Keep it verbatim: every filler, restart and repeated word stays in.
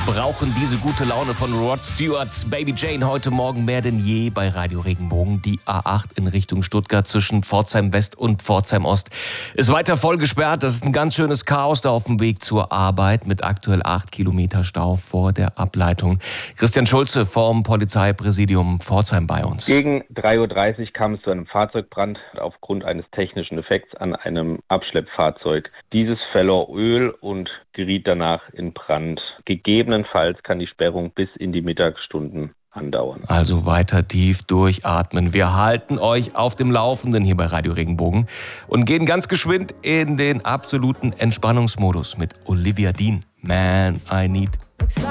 brauchen diese gute Laune von Rod Stewart. Baby Jane heute Morgen mehr denn je bei Radio Regenbogen. Die A acht in Richtung Stuttgart zwischen Pforzheim West und Pforzheim Ost ist weiter voll gesperrt. Das ist ein ganz schönes Chaos da auf dem Weg zur Arbeit mit aktuell acht Kilometer Stau vor der Ableitung. Christian Schulze vom Polizeipräsidium Pforzheim bei uns. Gegen drei Uhr dreißig kam es zu einem Fahrzeugbrand aufgrund eines technischen Defekts an einem Abschleppfahrzeug. Dieses verlor Öl und geriet danach in Brand. Gegebenenfalls kann die Sperrung bis in die Mittagsstunden andauern. Also weiter tief durchatmen. Wir halten euch auf dem Laufenden hier bei Radio Regenbogen und gehen ganz geschwind in den absoluten Entspannungsmodus mit Olivia Dean. Man, I need